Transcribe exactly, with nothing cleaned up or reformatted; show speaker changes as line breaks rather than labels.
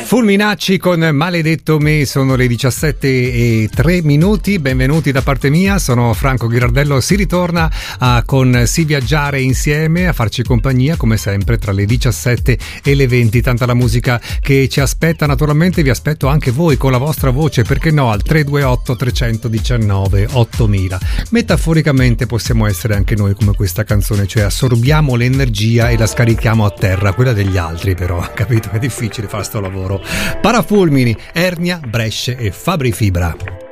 Fulminacci con Maledetto Me, sono le diciassette e tre minuti, benvenuti da parte mia, sono Franco Ghirardello, si ritorna a, con Si Viaggiare Insieme a farci compagnia come sempre tra le diciassette e le venti, tanta la musica che ci aspetta, naturalmente vi aspetto anche voi con la vostra voce, perché no, al tre due otto tre uno nove ottomila. Metaforicamente possiamo essere anche noi come questa canzone, cioè assorbiamo l'energia e la scarichiamo a terra, quella degli altri però, capito? È difficile fare sto lavoro. Parafulmini, ernia, bresce e Fabri Fibra.